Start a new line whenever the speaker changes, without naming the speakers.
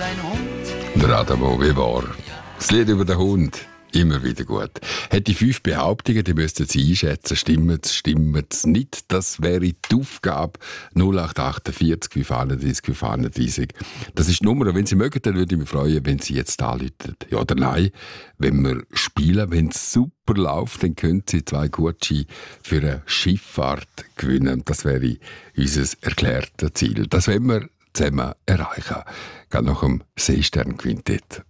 ein Hund.
Der Adamo, wie war? Das Lied über den Hund. Immer wieder gut. Hat die 5 Behauptungen, die müssten Sie einschätzen. Stimmt es nicht? Das wäre die Aufgabe 0848 531 531. Das ist die Nummer. Wenn Sie mögen, dann würde ich mich freuen, wenn Sie jetzt anrufen. Ja oder nein? Wenn wir spielen, wenn es super läuft, dann können Sie 2 Gutscheine für eine Schifffahrt gewinnen. Das wäre unser erklärtes Ziel. Das wollen wir zusammen erreichen. Geht nach dem Seesternquintett.